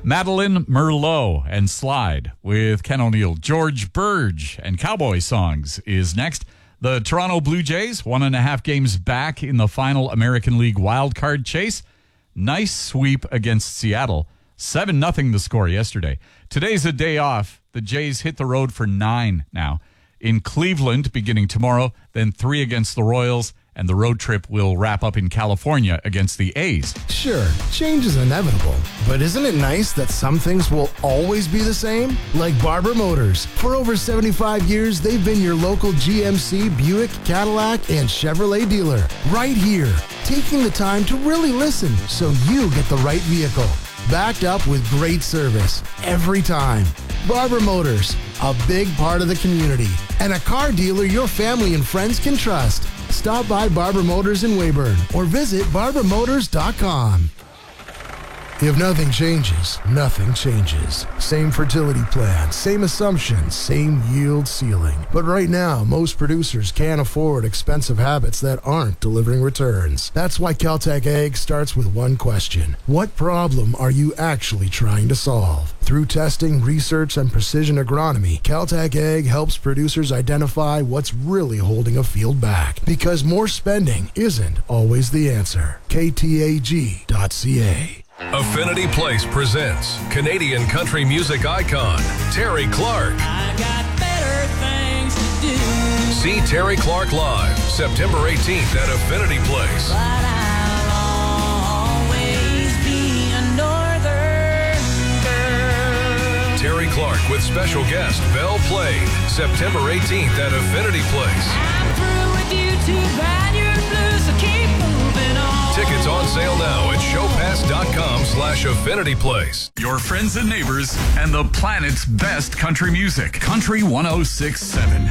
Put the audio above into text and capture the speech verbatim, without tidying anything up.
Madeline Merlot and Slide with Ken O'Neill. George Burge and Cowboy Songs is next. The Toronto Blue Jays, one and a half games back in the final American League wildcard chase. Nice sweep against Seattle. seven nothing the score yesterday. Today's a day off. The Jays hit the road for nine now. In Cleveland beginning tomorrow, then three against the Royals, and the road trip will wrap up in California against the A's. Sure, change is inevitable, but isn't it nice that some things will always be the same? Like Barber Motors. For over seventy-five years, they've been your local G M C, Buick, Cadillac, and Chevrolet dealer. Right here, taking the time to really listen so you get the right vehicle. Backed up with great service every time. Barber Motors, a big part of the community, and a car dealer your family and friends can trust. Stop by Barber Motors in Weyburn or visit barber motors dot com. If nothing changes, nothing changes. Same fertility plan, same assumptions, same yield ceiling. But right now, most producers can't afford expensive habits that aren't delivering returns. That's why Caltech Ag starts with one question. What problem are you actually trying to solve? Through testing, research, and precision agronomy, Caltech Ag helps producers identify what's really holding a field back. Because more spending isn't always the answer. K T A G dot C A. Affinity Place presents Canadian country music icon Terry Clark. I got better things to do. See Terry Clark live September eighteenth at Affinity Place. But I'll always be a northern girl. Terry Clark with special guest Belle Plain September eighteenth at Affinity Place. I'm through with you too bad you're blue, so keep moving on. Tickets on sale now at showpass.com slash Affinity Place. Your friends and neighbors and the planet's best country music. Country one oh six point seven.